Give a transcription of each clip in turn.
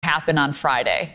happen on Friday?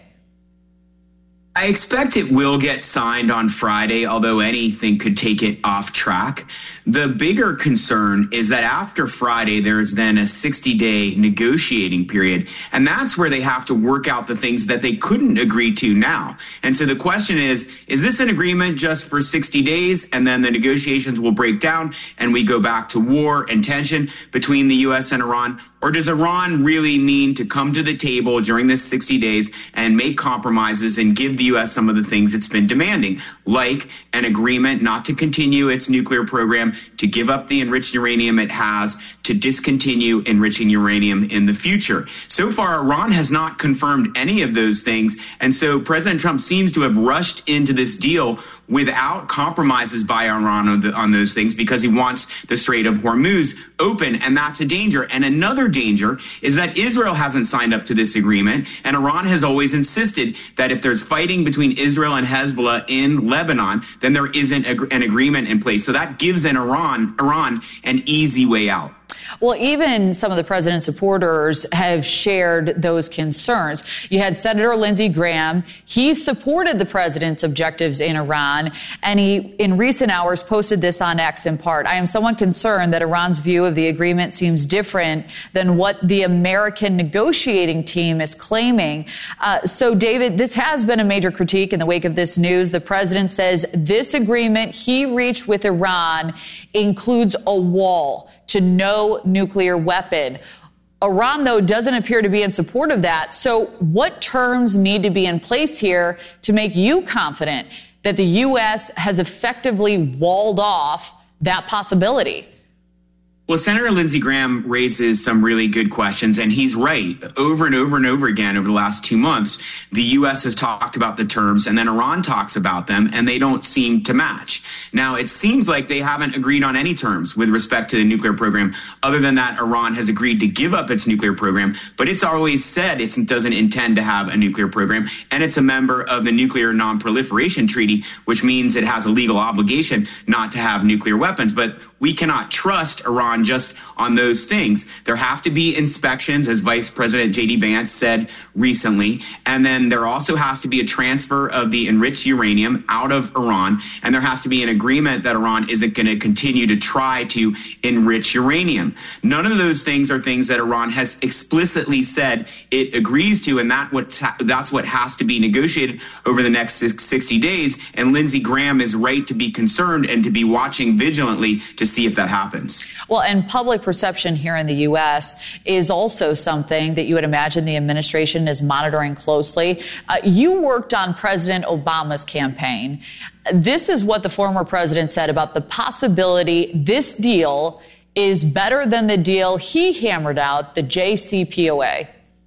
I expect it will get signed on Friday, although anything could take it off track. The bigger concern is that after Friday, there's then a 60-day negotiating period, and that's where they have to work out the things that they couldn't agree to now. And so the question is this an agreement just for 60 days, and then the negotiations will break down and we go back to war and tension between the U.S. and Iran? Or does Iran really mean to come to the table during this 60 days and make compromises and give the U.S. some of the things it's been demanding, like an agreement not to continue its nuclear program, to give up the enriched uranium it has, to discontinue enriching uranium in the future? So far, Iran has not confirmed any of those things. And so President Trump seems to have rushed into this deal without compromises by Iran on those things because he wants the Strait of Hormuz open, and that's a danger. And another danger is that Israel hasn't signed up to this agreement, and Iran has always insisted that if there's fighting between Israel and Hezbollah in Lebanon, then there isn't an agreement in place. So that gives Iran an easy way out. Well, even some of the president's supporters have shared those concerns. You had Senator Lindsey Graham. He supported the president's objectives in Iran, and he, in recent hours, posted this on X in part. I am somewhat concerned that Iran's view of the agreement seems different than what the American negotiating team is claiming. So, David, this has been a major critique in the wake of this news. The president says this agreement he reached with Iran includes a wall to no nuclear weapon. Iran, though, doesn't appear to be in support of that. So what terms need to be in place here to make you confident that the U.S. has effectively walled off that possibility? Well, Senator Lindsey Graham raises some really good questions, and he's right. Over and over and over again over the last 2 months, the U.S. has talked about the terms, and then Iran talks about them, and they don't seem to match. Now, it seems like they haven't agreed on any terms with respect to the nuclear program, other than that Iran has agreed to give up its nuclear program, but it's always said it doesn't intend to have a nuclear program, and it's a member of the Nuclear Non-Proliferation Treaty, which means it has a legal obligation not to have nuclear weapons. But we cannot trust Iran just on those things. There have to be inspections, as Vice President J.D. Vance said recently. And then there also has to be a transfer of the enriched uranium out of Iran. And there has to be an agreement that Iran isn't going to continue to try to enrich uranium. None of those things are things that Iran has explicitly said it agrees to. And that's what has to be negotiated over the next 60 days. And Lindsey Graham is right to be concerned and to be watching vigilantly to see if that happens. Well, and public perception here in the U.S. is also something that you would imagine the administration is monitoring closely. You worked on President Obama's campaign. This is what the former president said about the possibility this deal is better than the deal he hammered out, the JCPOA.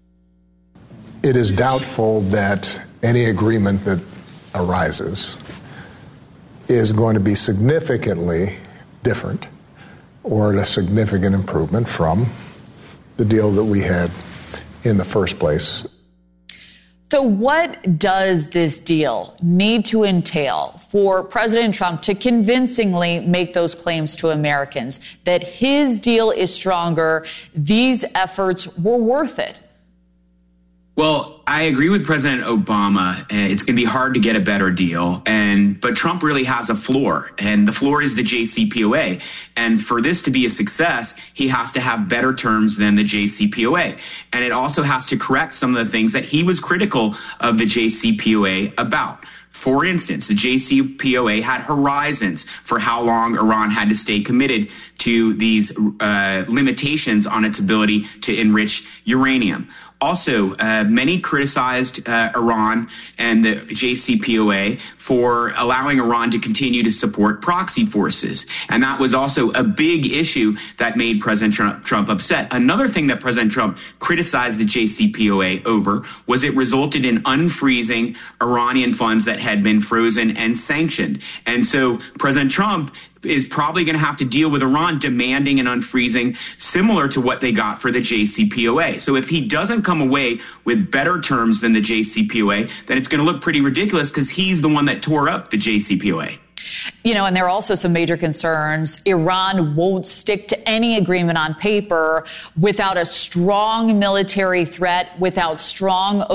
It is doubtful that any agreement that arises is going to be significantly different or a significant improvement from the deal that we had in the first place. So what does this deal need to entail for President Trump to convincingly make those claims to Americans that his deal is stronger, these efforts were worth it? Well, I agree with President Obama. It's going to be hard to get a better deal. But Trump really has a floor, and the floor is the JCPOA. And for this to be a success, he has to have better terms than the JCPOA. And it also has to correct some of the things that he was critical of the JCPOA about. For instance, the JCPOA had horizons for how long Iran had to stay committed to these limitations on its ability to enrich uranium. Also, many criticized Iran and the JCPOA for allowing Iran to continue to support proxy forces. And that was also a big issue that made President Trump upset. Another thing that President Trump criticized the JCPOA over was it resulted in unfreezing Iranian funds that had been frozen and sanctioned. And so President Trump is probably going to have to deal with Iran demanding an unfreezing similar to what they got for the JCPOA. So if he doesn't come away with better terms than the JCPOA, then it's going to look pretty ridiculous because he's the one that tore up the JCPOA. You know, and there are also some major concerns. Iran won't stick to any agreement on paper without a strong military threat, without strong